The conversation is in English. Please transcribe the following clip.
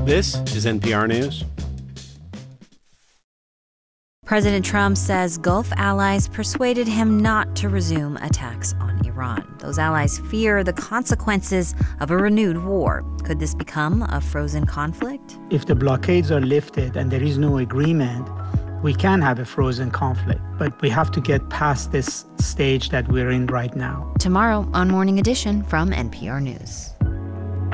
This is NPR News. President Trump says Gulf allies persuaded him not to resume attacks on Iran. Those allies fear the consequences of a renewed war. Could this become a frozen conflict? If the blockades are lifted and there is no agreement, we can have a frozen conflict. But we have to get past this stage that we're in right now. Tomorrow on Morning Edition from NPR News.